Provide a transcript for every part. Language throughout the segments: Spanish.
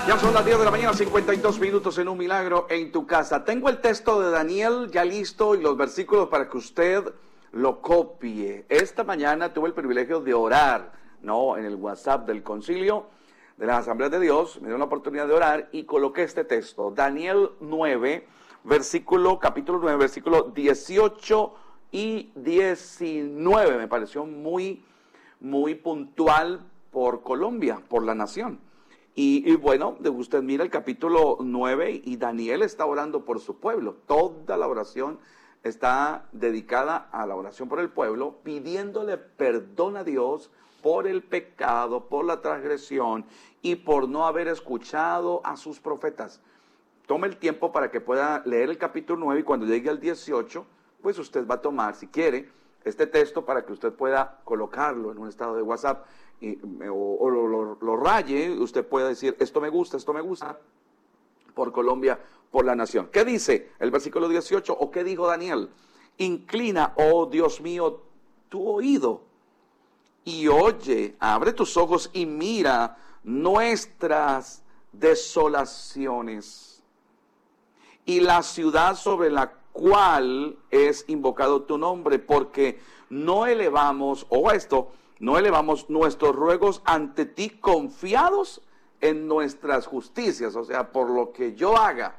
Ya son las 10 de la mañana, 52 minutos en Un Milagro en tu Casa. Tengo el texto de Daniel ya listo y los versículos para que usted lo copie. Esta mañana tuve el privilegio de orar, ¿no? En el WhatsApp del Concilio de las Asambleas de Dios. Me dio la oportunidad de orar y coloqué este texto. Daniel 9, capítulo 9, versículo 18 y 19. Me pareció muy puntual por Colombia, por la nación. Y bueno, usted mira el capítulo 9 y Daniel está orando por su pueblo. Toda la oración está dedicada a la oración por el pueblo, pidiéndole perdón a Dios por el pecado, por la transgresión y por no haber escuchado a sus profetas. Tome el tiempo para que pueda leer el capítulo 9 y cuando llegue al 18, pues usted va a tomar, si quiere, este texto para que usted pueda colocarlo en un estado de WhatsApp o lo raye. Usted puede decir, esto me gusta, por Colombia, por la nación. ¿Qué dice el versículo 18 o qué dijo Daniel? Inclina, oh Dios mío, tu oído y oye, abre tus ojos y mira nuestras desolaciones y la ciudad sobre la cual es invocado tu nombre, porque no elevamos nuestros ruegos ante ti confiados en nuestras justicias. O sea, por lo que yo haga,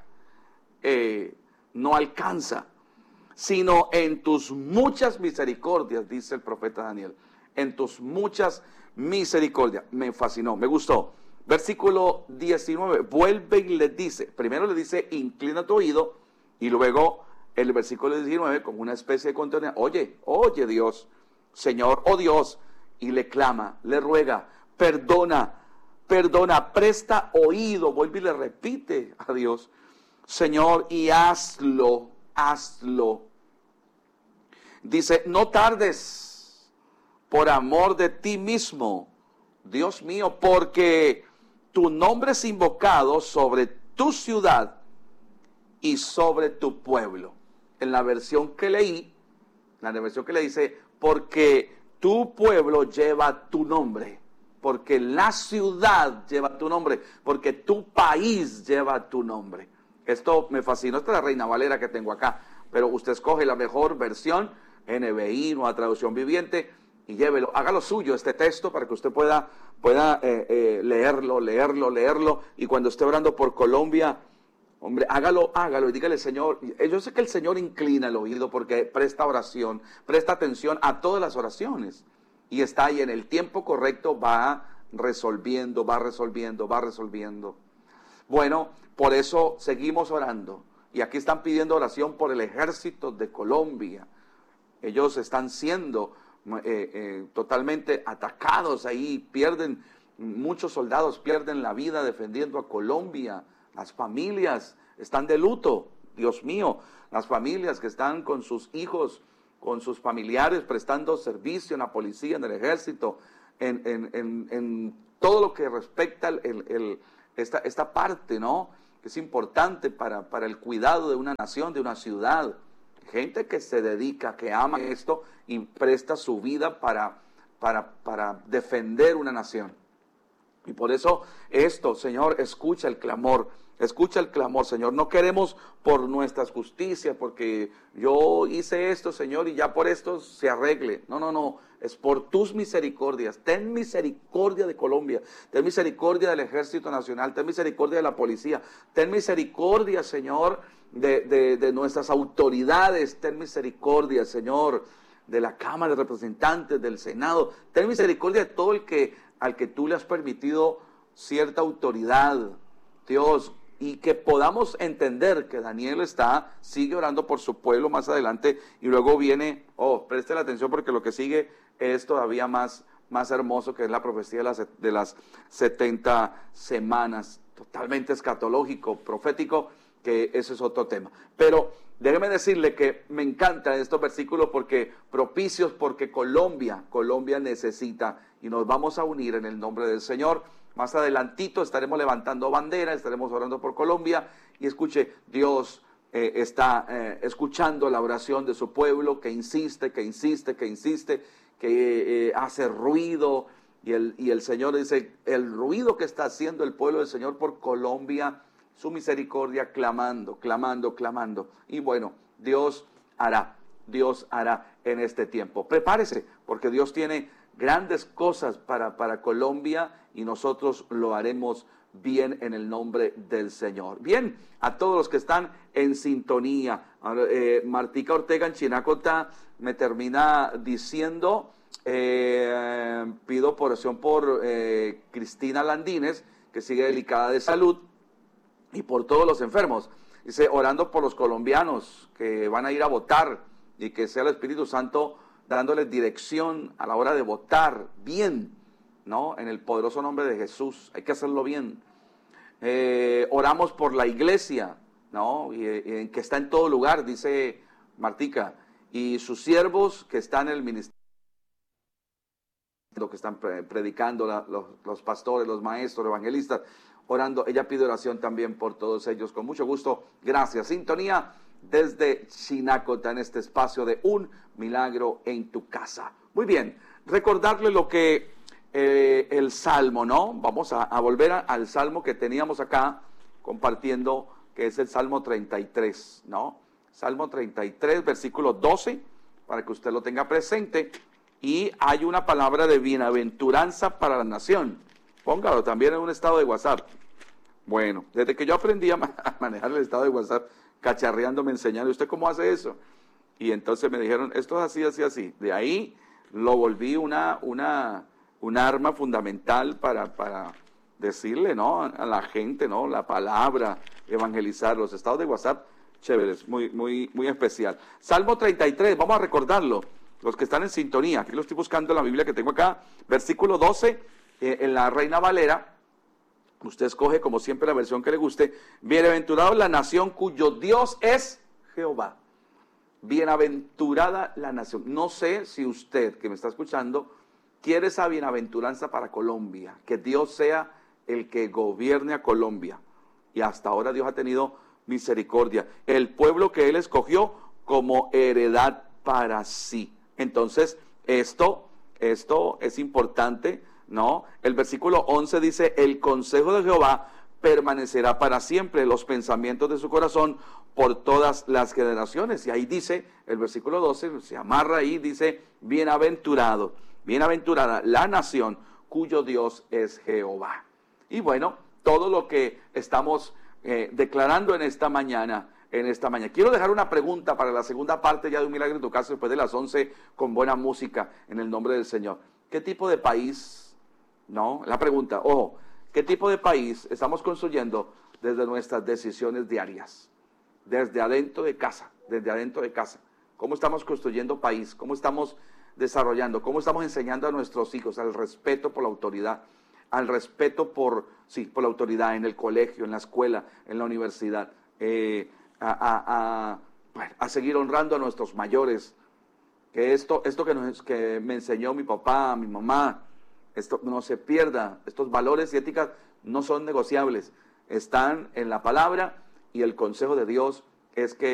no alcanza, sino en tus muchas misericordias, dice el profeta Daniel, en tus muchas misericordias. Me fascinó, me gustó. Versículo 19, vuelve y le dice, primero le dice, inclina tu oído, y luego el versículo 19, como una especie de continuidad, oye Dios, Señor, oh Dios, y le clama, le ruega, perdona, presta oído, vuelve y le repite a Dios, Señor, y hazlo. Dice, no tardes por amor de ti mismo, Dios mío, porque tu nombre es invocado sobre tu ciudad y sobre tu pueblo. En la versión que leí, dice, porque tu pueblo lleva tu nombre, porque la ciudad lleva tu nombre, porque tu país lleva tu nombre. Esto me fascinó, esta es la Reina Valera que tengo acá, pero usted escoge la mejor versión, NBI, Nueva Traducción Viviente, y llévelo, hágalo suyo este texto para que usted pueda leerlo, y cuando esté orando por Colombia, hombre, hágalo y dígale, Señor, yo sé que el Señor inclina el oído porque presta atención a todas las oraciones. Y está ahí en el tiempo correcto, va resolviendo. Bueno, por eso seguimos orando. Y aquí están pidiendo oración por el ejército de Colombia. Ellos están siendo totalmente atacados ahí, muchos soldados pierden la vida defendiendo a Colombia. Las familias están de luto, Dios mío, las familias que están con sus hijos, con sus familiares, prestando servicio en la policía, en el ejército, en todo lo que respecta esta parte, ¿no? Que es importante para el cuidado de una nación, de una ciudad. Gente que se dedica, que ama esto y presta su vida para defender una nación. Y por eso Señor, escucha el clamor, Señor. No queremos por nuestras justicias, porque yo hice esto, Señor, y ya por esto se arregle. No, es por tus misericordias. Ten misericordia de Colombia, ten misericordia del Ejército Nacional, ten misericordia de la policía, ten misericordia, Señor, de nuestras autoridades, ten misericordia, Señor, de la Cámara de Representantes, del Senado, ten misericordia de todo al que tú le has permitido cierta autoridad, Dios, y que podamos entender que Daniel sigue orando por su pueblo más adelante, y luego viene, preste la atención porque lo que sigue es todavía más hermoso, que es la profecía de las 70 semanas, totalmente escatológico, profético, que ese es otro tema. Pero déjeme decirle que me encantan estos versículos propicios, porque Colombia necesita, y nos vamos a unir en el nombre del Señor. Más adelantito estaremos levantando bandera, estaremos orando por Colombia, y escuche, Dios está escuchando la oración de su pueblo, que insiste, que hace ruido, Y el Señor dice, el ruido que está haciendo el pueblo del Señor por Colombia, su misericordia, clamando, clamando, clamando. Y bueno, Dios hará en este tiempo. Prepárese, porque Dios tiene grandes cosas para Colombia y nosotros lo haremos bien en el nombre del Señor. Bien, a todos los que están en sintonía, Martica Ortega en Chinacota me termina diciendo, pido oración por Cristina Landines, que sigue delicada de salud, y por todos los enfermos. Dice, orando por los colombianos que van a ir a votar y que sea el Espíritu Santo dándoles dirección a la hora de votar bien, ¿no? En el poderoso nombre de Jesús, hay que hacerlo bien. Oramos por la iglesia, ¿no? Y que está en todo lugar, dice Martica, y sus siervos que están en el ministerio, que están predicando, los pastores, los maestros, evangelistas, orando. Ella pide oración también por todos ellos, con mucho gusto. Gracias. Sintonía desde Chinacota en este espacio de Un Milagro en tu Casa. Muy bien, recordarle lo que el Salmo, ¿no? Vamos a volver al Salmo que teníamos acá compartiendo, que es el Salmo 33, ¿no? Salmo 33, versículo 12, para que usted lo tenga presente. Y hay una palabra de bienaventuranza para la nación. Póngalo también en un estado de WhatsApp. Bueno, desde que yo aprendí a manejar el estado de WhatsApp, cacharreando me enseñaron, ¿usted cómo hace eso? Y entonces me dijeron, esto es así, así, así. De ahí lo volví un arma fundamental para decirle, ¿no? A la gente, ¿no? La palabra, evangelizar. Los estados de WhatsApp, chéveres, muy especial. Salmo 33, vamos a recordarlo. Los que están en sintonía, aquí lo estoy buscando en la Biblia que tengo acá, versículo 12, en la Reina Valera. Usted escoge, como siempre, la versión que le guste. Bienaventurado la nación cuyo Dios es Jehová. Bienaventurada la nación. No sé si usted, que me está escuchando, quiere esa bienaventuranza para Colombia. Que Dios sea el que gobierne a Colombia. Y hasta ahora Dios ha tenido misericordia. El pueblo que Él escogió como heredad para sí. Entonces, esto es importante, ¿no? El versículo 11 dice, el consejo de Jehová permanecerá para siempre, los pensamientos de su corazón por todas las generaciones. Y ahí dice, el versículo 12, se amarra ahí, dice, bienaventurado, bienaventurada la nación cuyo Dios es Jehová. Y bueno, todo lo que estamos declarando en esta mañana. Quiero dejar una pregunta para la segunda parte ya de Un Milagro en tu Casa, después de las 11, con buena música, en el nombre del Señor. ¿Qué tipo de país, no? La pregunta, ojo, ¿qué tipo de país estamos construyendo desde nuestras decisiones diarias? Desde adentro de casa, ¿Cómo estamos construyendo país? ¿Cómo estamos desarrollando? ¿Cómo estamos enseñando a nuestros hijos al respeto por la autoridad? Al respeto por la autoridad en el colegio, en la escuela, en la universidad. A seguir honrando a nuestros mayores, que esto que me enseñó mi papá, mi mamá, esto no se pierda, estos valores y éticas no son negociables, están en la palabra, y el consejo de Dios es que